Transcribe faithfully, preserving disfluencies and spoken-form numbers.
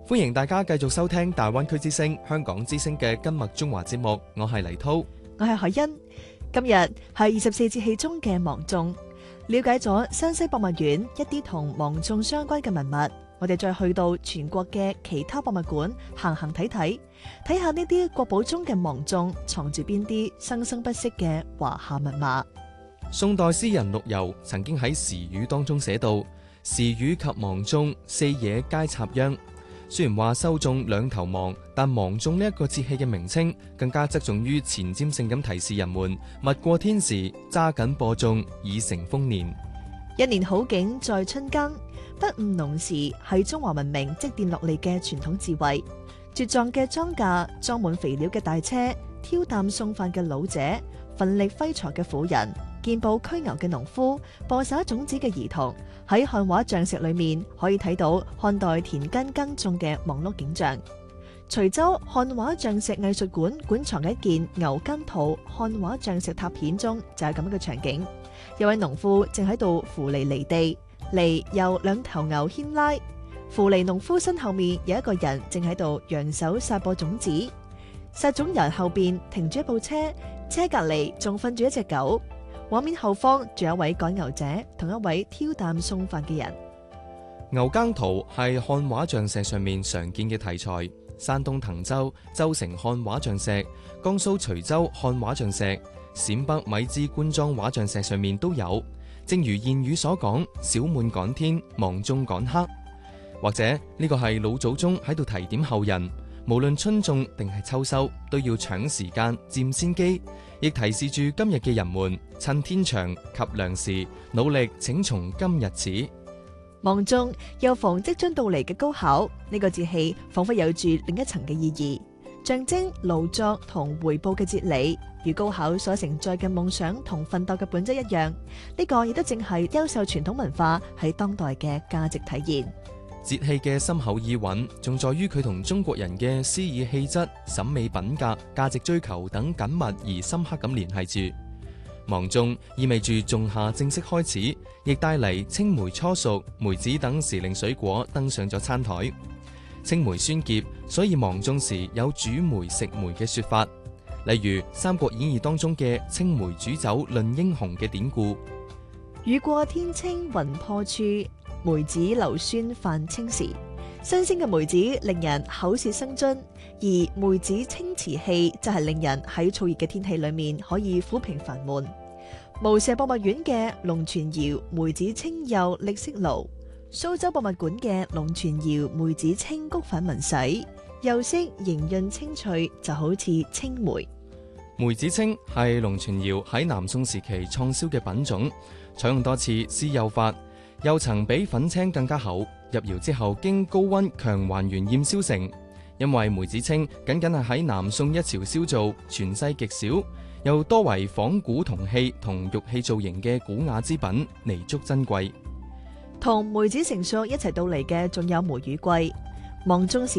歡迎大家繼續收聽大灣區之聲香港之聲嘅今麥中華節目，我係黎濤， 我係海欣。今日係二十四節氣中嘅芒種，了解咗山西博物院一啲同芒種相關嘅文物，我哋再去到全國嘅其他博物館行行睇睇，睇下呢啲國寶中嘅芒種藏住邊啲生生不息嘅華夏密碼。 宋代詩人陸游曾經喺時雨當中寫到：時雨及芒種，四野皆插秧。雖然話收種兩頭芒，但芒種呢一個節氣嘅名稱更加側重於前瞻性咁提示人們勿過天時，揸緊播種，已成豐年。 一年好景在春耕，不誤農時係中華文明積澱落嚟嘅傳統智慧。茁壯嘅莊稼，裝滿肥料嘅大車，挑擔送飯嘅老者，奮力揮鋤嘅婦人，健步驅牛嘅農夫，播撒種子嘅兒童，喺漢畫像石裏面可以睇到漢代田間耕種嘅忙碌景象。徐州漢畫像石藝術館館藏嘅一件牛耕圖漢畫像石拓片中就係咁樣嘅場景。有位農夫正喺度扶犁犁地，犁由兩頭牛牽拉，扶犁農夫身後面有一個人正喺度揚手撒播種子。撒種人後邊停住一部車，車隔籬仲瞓住一隻狗。畫面後方仲有一位趕牛者同一位挑擔送飯嘅人。 牛耕圖係漢畫像石上面常見嘅題材，山東滕州州城漢畫像石、江蘇徐州漢畫像石、陝北米脂官莊畫像石上面都有。正如諺語所講：小滿趕天，芒種趕黑。或者呢個係老祖宗喺度提點後人，無論春種定係秋收，都要搶時間佔先機，亦提示住今日嘅人們趁天長及良時，努力請從今日始。 芒種又逢即將到嚟嘅高考，呢個節氣仿佛有住另一層嘅意義，象徵勞作同回報嘅節理，與高考所承載嘅夢想同奮鬥嘅本質一樣。呢個亦都正係優秀傳統文化喺當代嘅價值體現。 節氣嘅深厚意蘊，仲在於佢同中國人嘅詩意氣質、審美品格、價值追求等緊密而深刻咁聯繫住。芒種意味住仲夏正式開始，亦帶嚟青梅初熟、梅子等時令水果登上咗餐台。青梅酸澀，所以芒種時有煮梅食梅嘅說法。例如《三國演義》當中嘅青梅煮酒論英雄嘅典故。 雨過天青雲破處，梅子流酸泛青時。新鮮嘅梅子令人口舌生津，而梅子清池氣就係令人喺燥熱嘅天氣裏面可以撫平煩悶。無錫博物院嘅龍泉窯梅子清釉歷色爐，蘇州博物館嘅龍泉窯梅子清菊粉紋洗，釉色莹潤清脆，就好似青梅。 梅子清係龍泉窯喺南宋時期創燒嘅品種，採用多次施釉法，釉層比粉青更加厚。入窯之後經高溫強還原驗燒成。因為梅子清僅僅係喺南宋一朝燒造，全世極少，又多為仿古銅器同玉器造型嘅古雅之品，彌足珍貴。 同梅子成熟一齊到嚟嘅仲有梅雨季。芒種時